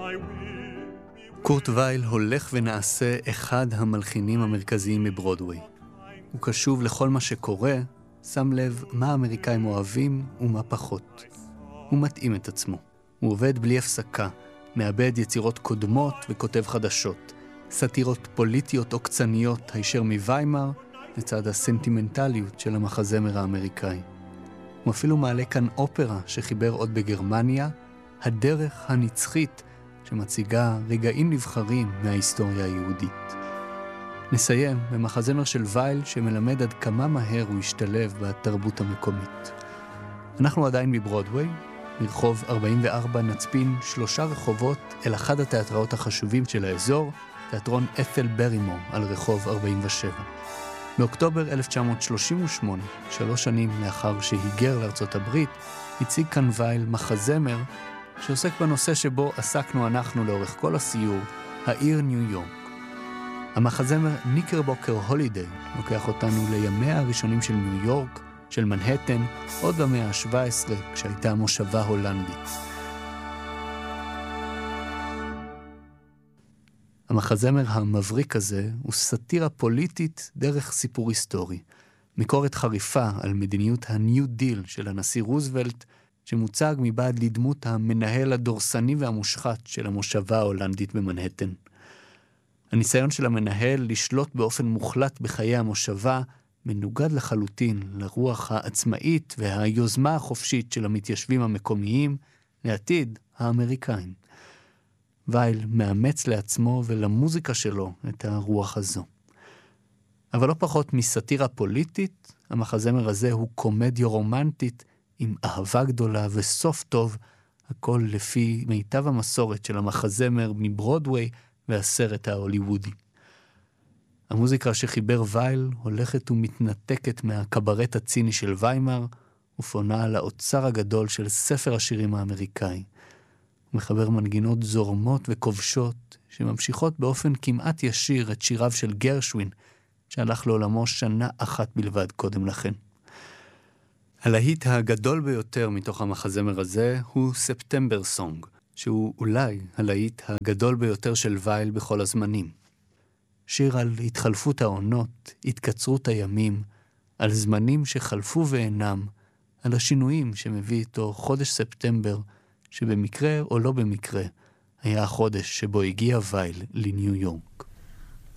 קורט וייל הולך ונעשה אחד המלחינים המרכזיים מברודווי. הוא קשוב לכל מה שקורה, שם לב מה האמריקאים אוהבים ומה פחות. הוא מתאים את עצמו. הוא עובד בלי הפסקה, מאבד יצירות קודמות וכותב חדשות. סטירות פוליטיות עוקצניות הישר מוויימר, לצד הסנטימנטליות של המחזמר האמריקאי. הוא אפילו מעלה כאן אופרה שחיבר עוד בגרמניה, הדרך הנצחית, שמציגה רגעים נבחרים מההיסטוריה היהודית. נסיים במחזמר של וייל שמלמד עד כמה מהר הוא השתלב בתרבות המקומית. אנחנו עדיין מברודווי, מרחוב 44 נצפין 3 רחובות אל אחד התיאטראות החשובים של האזור, תיאטרון את'ל ברימור על רחוב 47. באוקטובר 1938, 3 שנים לאחר שהיגר לארצות הברית, הציג כאן וייל מחזמר שעוסק בנושא שבו עסקנו אנחנו לאורך כל הסיור, העיר ניו יורק. המחזמר ניקרבוקר הולידיי לוקח אותנו לימיה הראשונים של ניו יורק, של מנהטן, עוד במאה ה-17 כשהייתה מושבה הולנדית. המחזמר המבריק הזה הוא סאטירה פוליטית דרך סיפור היסטורי. ביקורת חריפה על מדיניות הניו דיל של הנשיא רוזוולט, שמוצג מבעד לדמות המנהל הדורסני והמושחת של המושבה ההולנדית במנהטן. הניסיון של המנהל לשלוט באופן מוחלט בחיי המושבה מנוגד לחלוטין לרוח העצמאית והיוזמה החופשית של המתיישבים המקומיים לעתיד האמריקאים. וייל מאמץ לעצמו ולמוזיקה שלו את הרוח הזו. אבל לא פחות מסאטירה פוליטית, המחזמר הזה הוא קומדיה רומנטית עם אהבה גדולה וסוף טוב, הכל לפי מיטב המסורת של המחזמר מברודווי והסרט ההוליוודי. המוזיקה שחיבר וייל הולכת ומתנתקת מהקברט הציני של ויימר, ופונה על האוצר הגדול של ספר השירים האמריקאי. הוא מחבר מנגינות זורמות וכובשות, שממשיכות באופן כמעט ישיר את שיריו של גרשווין, שהלך לעולמו שנה אחת בלבד קודם לכן. הלהיט הגדול ביותר מתוך המחזמר הזה הוא ספטמבר סונג, שהוא אולי הלהיט הגדול ביותר של וייל בכל הזמנים. שיר על התחלפות העונות, התקצרות הימים, על זמנים שחלפו ואינם, על השינויים שמביא איתו חודש ספטמבר, שבמקרה או לא במקרה היה החודש שבו הגיע וייל לניו יורק.